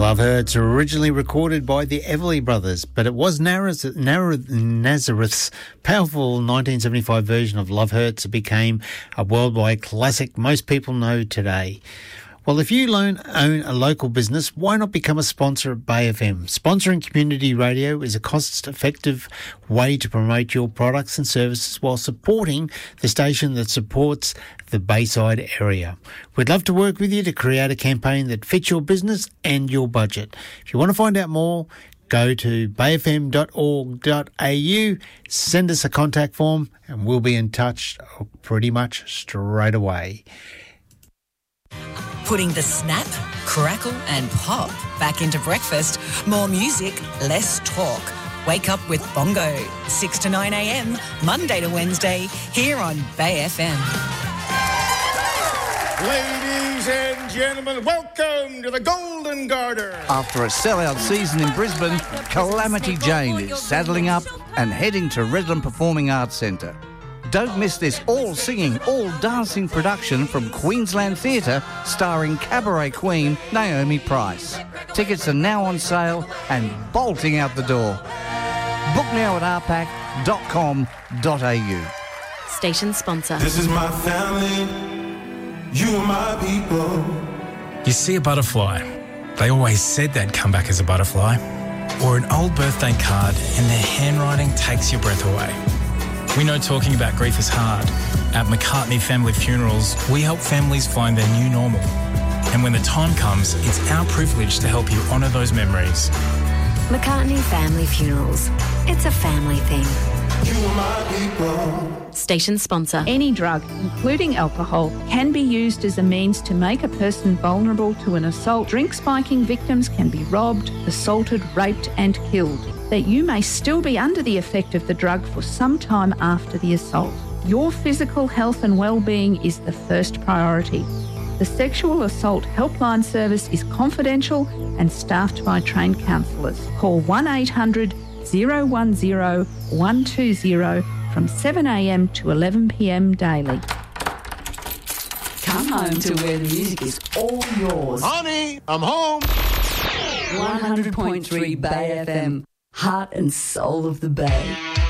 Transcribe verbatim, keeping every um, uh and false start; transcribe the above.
Love Hurts, originally recorded by the Everly Brothers, but it was Nazareth, Nazareth's powerful nineteen seventy-five version of Love Hurts that became a worldwide classic most people know today. Well, if you own a local business, why not become a sponsor of Bay F M? Sponsoring community radio is a cost-effective way to promote your products and services while supporting the station that supports the Bayside area. We'd love to work with you to create a campaign that fits your business and your budget. If you want to find out more, go to bay f m dot org dot a u, send us a contact form, and we'll be in touch pretty much straight away. Putting the snap, crackle and pop back into breakfast. More music, less talk. Wake up with Bongo, six to nine a.m, Monday to Wednesday, here on Bay F M. Ladies and gentlemen, welcome to the Golden Garter. After a sellout season in Brisbane, Calamity Jane is saddling up and heading to Redland Performing Arts Centre. Don't miss this all-singing, all-dancing production from Queensland Theatre starring cabaret queen Naomi Price. Tickets are now on sale and bolting out the door. Book now at r pac dot com dot a u. Station sponsor. This is my family, you are my people. You see a butterfly. They always said they'd come back as a butterfly. Or an old birthday card and their handwriting takes your breath away. We know talking about grief is hard. At McCartney Family Funerals, we help families find their new normal. And when the time comes, it's our privilege to help you honour those memories. McCartney Family Funerals. It's a family thing. You are my people. Station sponsor. Any drug, including alcohol, can be used as a means to make a person vulnerable to an assault. Drink-spiking victims can be robbed, assaulted, raped and killed. That you may still be under the effect of the drug for some time after the assault. Your physical health and well-being is the first priority. The Sexual Assault Helpline Service is confidential and staffed by trained counsellors. Call one eight hundred, zero one zero, one two zero from seven a.m. to eleven p.m. daily. Come home to where the music is all yours. Honey, I'm home. one hundred point three Bay F M, heart and soul of the Bay.